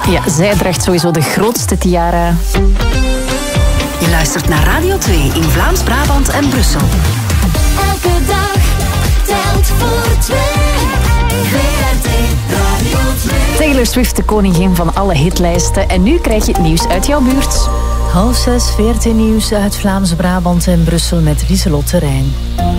Ja, zij draagt sowieso de grootste tiara. Je luistert naar Radio 2 in Vlaams-Brabant en Brussel. Elke dag telt voor 2. VRT Radio 2. Taylor Swift, de koningin van alle hitlijsten. En nu krijg je het nieuws uit jouw buurt. 5:30 VRT Nieuws uit Vlaams-Brabant en Brussel met Lieselotte Rijn.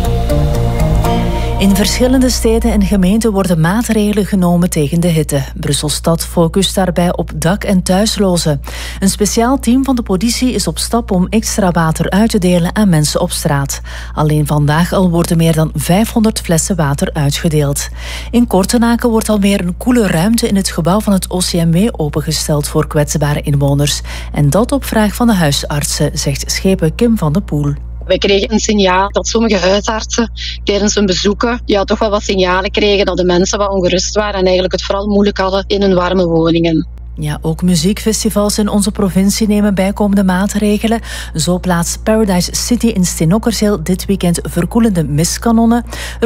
In verschillende steden en gemeenten worden maatregelen genomen tegen de hitte. Brussel-Stad focust daarbij op dak- en thuislozen. Een speciaal team van de politie is op stap om extra water uit te delen aan mensen op straat. Alleen vandaag al worden meer dan 500 flessen water uitgedeeld. In Kortenaken wordt alweer een koele ruimte in het gebouw van het OCMW opengesteld voor kwetsbare inwoners. En dat op vraag van de huisartsen, zegt schepen Kim van de Poel. Wij kregen een signaal dat sommige huisartsen tijdens hun bezoeken toch wel wat signalen kregen dat de mensen wat ongerust waren en eigenlijk het vooral moeilijk hadden in hun warme woningen. Ja, ook muziekfestivals in onze provincie nemen bijkomende maatregelen. Zo plaatst Paradise City in Steenokkerzeel dit weekend verkoelende mistkanonnen.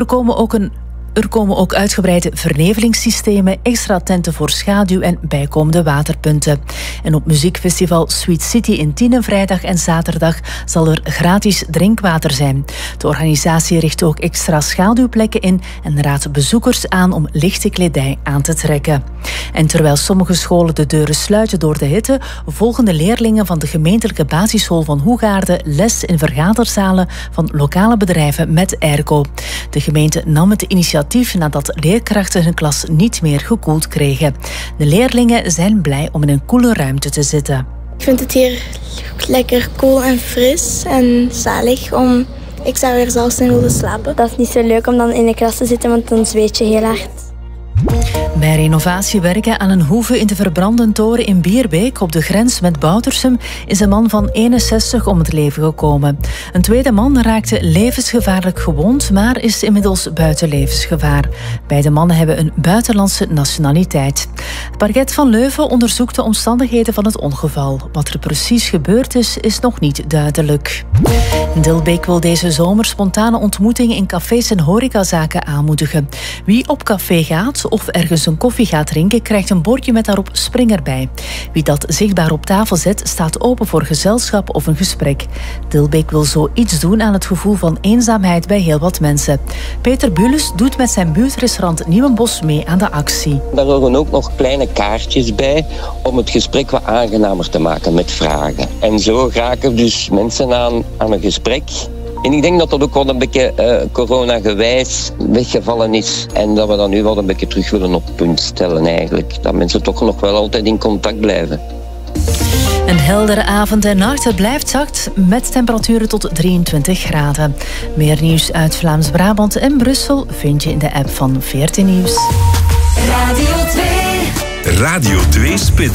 Er komen ook uitgebreide vernevelingssystemen, extra tenten voor schaduw en bijkomende waterpunten. En op muziekfestival Sweet City in Tienen vrijdag en zaterdag zal er gratis drinkwater zijn. De organisatie richt ook extra schaduwplekken in en raadt bezoekers aan om lichte kledij aan te trekken. En terwijl sommige scholen de deuren sluiten door de hitte, volgen de leerlingen van de gemeentelijke basisschool van Hoegaarden les in vergaderzalen van lokale bedrijven met airco. De gemeente nam het initiatief nadat leerkrachten hun klas niet meer gekoeld kregen. De leerlingen zijn blij om in een koele ruimte te zitten. Ik vind het hier lekker koel en fris en zalig. Ik zou er zelfs in willen slapen. Dat is niet zo leuk om dan in de klas te zitten, want dan zweet je heel hard. Bij renovatiewerken aan een hoeve in de Verbrandentoren in Bierbeek op de grens met Boutersum is een man van 61 om het leven gekomen. Een tweede man raakte levensgevaarlijk gewond, maar is inmiddels buiten levensgevaar. Beide mannen hebben een buitenlandse nationaliteit. Het parket van Leuven onderzoekt de omstandigheden van het ongeval. Wat er precies gebeurd is nog niet duidelijk. Dilbeek wil deze zomer spontane ontmoetingen in cafés en horecazaken aanmoedigen. Wie op café gaat of ergens een koffie gaat drinken, krijgt een bordje met daarop Springer bij. Wie dat zichtbaar op tafel zet, staat open voor gezelschap of een gesprek. Dilbeek wil zo iets doen aan het gevoel van eenzaamheid bij heel wat mensen. Peter Bulus doet met zijn buurtrestaurant Nieuwenbos mee aan de actie. Daar horen ook nog kleine kaartjes bij om het gesprek wat aangenamer te maken met vragen. En zo raken dus mensen aan een gesprek. En ik denk dat dat ook wel een beetje corona-gewijs weggevallen is. En dat we dat nu wel een beetje terug willen op punt stellen eigenlijk. Dat mensen toch nog wel altijd in contact blijven. Een heldere avond en nacht. Het blijft zacht met temperaturen tot 23 graden. Meer nieuws uit Vlaams-Brabant en Brussel vind je in de app van VRT Nieuws. Radio 2. Radio 2 Spits.